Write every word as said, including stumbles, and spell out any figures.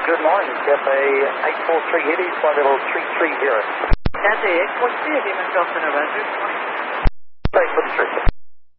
Good morning, Cathay eight four three Eddie, flight level three three zero. Cathay eight four three Eddie, myself in a Roger.